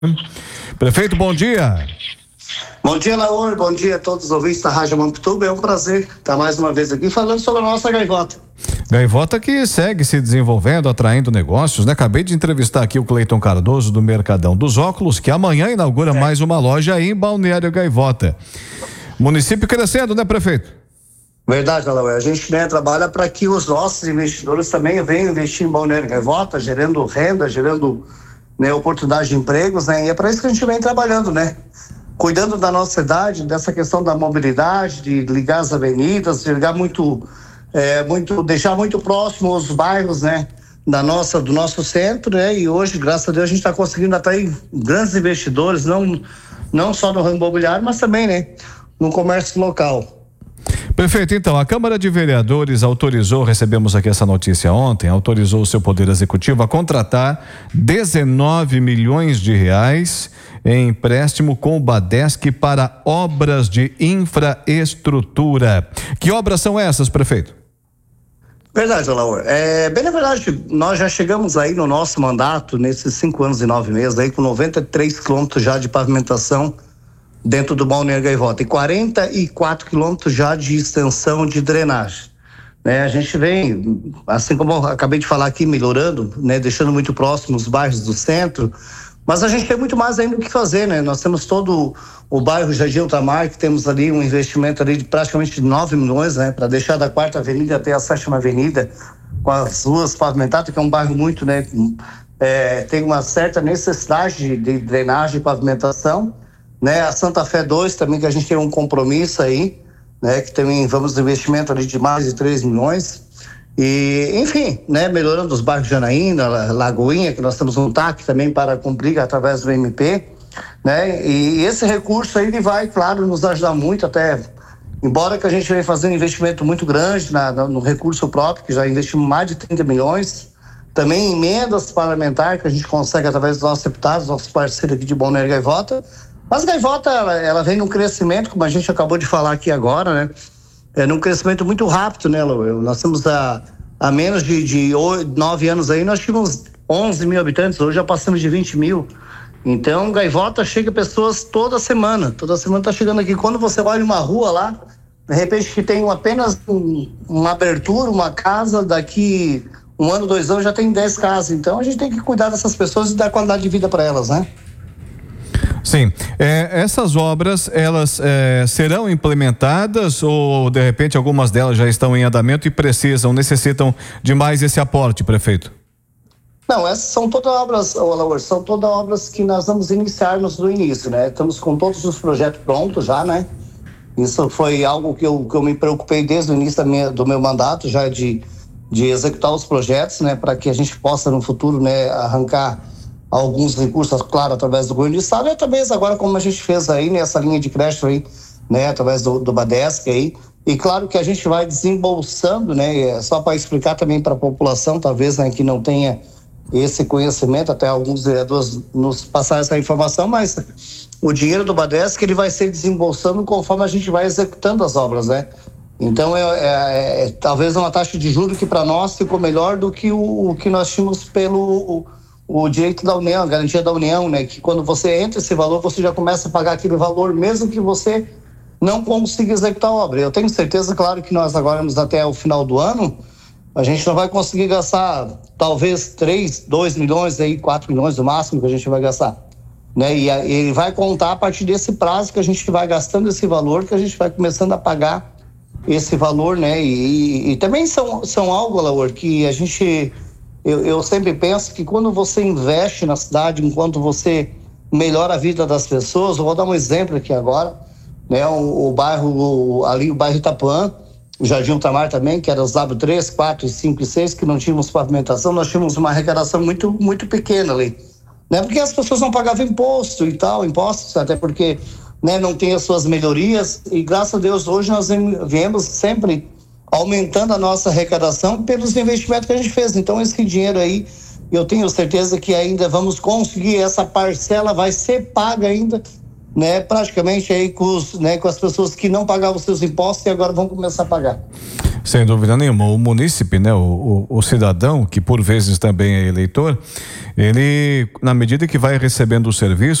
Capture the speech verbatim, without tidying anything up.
Prefeito, bom dia. Bom dia, Laor, bom dia a todos os ouvintes da Rádio Mampituba. É um prazer estar mais uma vez aqui falando sobre a nossa gaivota. Gaivota que segue se desenvolvendo, atraindo negócios, né? Acabei de entrevistar aqui o Cleiton Cardoso do Mercadão dos Óculos, que amanhã inaugura é. mais uma loja aí em Balneário Gaivota. Município crescendo, né, prefeito? Verdade, Laor. A gente, né, trabalha para que os nossos investidores também venham investir em Balneário Gaivota, gerando renda, gerando, né, oportunidade de empregos, né? E é para isso que a gente vem trabalhando, né? Cuidando da nossa cidade, dessa questão da mobilidade, de ligar as avenidas, de ligar muito, é, muito, deixar muito próximo os bairros, né, da nossa, do nosso centro, né, e hoje, graças a Deus, a gente está conseguindo atrair grandes investidores, não, não só no ramo imobiliário, mas também, né, no comércio local. Perfeito, então, a Câmara de Vereadores autorizou, recebemos aqui essa notícia ontem, autorizou o seu Poder Executivo a contratar dezenove milhões de reais em empréstimo com o Badesc para obras de infraestrutura. Que obras são essas, prefeito? Verdade, Laura. É, bem na verdade, nós já chegamos aí no nosso mandato, nesses cinco anos e nove meses, aí com noventa e três quilômetros já de pavimentação dentro do Balneário Gaivota e quarenta e quatro quilômetros já de extensão de drenagem. Né, a gente vem, assim como eu acabei de falar aqui, melhorando, né, deixando muito próximo os bairros do centro, mas a gente tem muito mais ainda o que fazer, né? Nós temos todo o bairro Jardim Ultramar, que temos ali um investimento ali de praticamente nove milhões, né? Para deixar da quarta avenida até a sétima avenida, com as ruas pavimentadas, que é um bairro muito, né? É, tem uma certa necessidade de drenagem e pavimentação, né? A Santa Fé dois também, que a gente tem um compromisso aí, né? Que também vamos de investimento ali de mais de três milhões. E, enfim, né, melhorando os bairros de Janaína, Lagoinha, que nós temos um T A C também para cumprir através do M P, né, e esse recurso aí ele vai, claro, nos ajudar muito, até, embora que a gente venha fazendo um investimento muito grande na, no recurso próprio, que já investimos mais de trinta milhões, também emendas parlamentares que a gente consegue através dos nossos deputados, nossos parceiros aqui de Balneário Gaivota, mas Gaivota, ela, ela vem num crescimento, como a gente acabou de falar aqui agora, né, é num crescimento muito rápido, né, Lu? Nós temos a, a menos de, de oito, nove anos aí, nós tínhamos onze mil habitantes, hoje já passamos de vinte mil. Então, Gaivota chega pessoas toda semana, toda semana tá chegando aqui. Quando você olha uma rua lá, de repente que tem apenas um, uma abertura, uma casa, daqui um ano, dois anos já tem dez casas. Então, a gente tem que cuidar dessas pessoas e dar qualidade de vida para elas, né? Sim, é, essas obras, elas é, serão implementadas ou de repente algumas delas já estão em andamento e precisam, necessitam de mais esse aporte, prefeito? Não, essas são todas obras, Laura, são todas obras que nós vamos iniciar-nos do início, né? Estamos com todos os projetos prontos já, né? Isso foi algo que eu, que eu me preocupei desde o início da minha, do meu mandato, já de, de executar os projetos, né? Para que a gente possa no futuro, né, arrancar alguns recursos, claro, através do governo do estado e também agora como a gente fez aí nessa linha de crédito aí, né, através do, do Badesc aí, e claro que a gente vai desembolsando, né, só para explicar também para a população, talvez, né, que não tenha esse conhecimento, até alguns vereadores nos passaram essa informação, mas o dinheiro do Badesc, ele vai ser desembolsando conforme a gente vai executando as obras, né, então é, é, é talvez uma taxa de juros que para nós ficou melhor do que o, o que nós tínhamos pelo o, o direito da União, a garantia da União, né? Que quando você entra esse valor, você já começa a pagar aquele valor, mesmo que você não consiga executar a obra. Eu tenho certeza, claro, que nós agora vamos até o final do ano, a gente não vai conseguir gastar talvez três, dois milhões, aí, quatro milhões no máximo que a gente vai gastar. Né? E ele vai contar a partir desse prazo que a gente vai gastando esse valor, que a gente vai começando a pagar esse valor, né? E, e, e também são, são algo, Laura, que a gente... Eu, eu sempre penso que quando você investe na cidade, enquanto você melhora a vida das pessoas, eu vou dar um exemplo aqui agora, né? O, o bairro, o, ali o bairro Itapuã, o Jardim Ultramar também, que era os W três, quatro, cinco e seis, que não tínhamos pavimentação, nós tínhamos uma arrecadação muito, muito pequena ali, né? Porque as pessoas não pagavam imposto e tal, impostos, até porque, né, não tem as suas melhorias, e graças a Deus hoje nós viemos sempre aumentando a nossa arrecadação pelos investimentos que a gente fez. Então esse dinheiro aí, eu tenho certeza que ainda vamos conseguir, essa parcela vai ser paga ainda, né, praticamente aí com, os, né, com as pessoas que não pagavam seus impostos e agora vão começar a pagar. Sem dúvida nenhuma. O munícipe, né, o, o, o cidadão, que por vezes também é eleitor, ele, na medida que vai recebendo o serviço,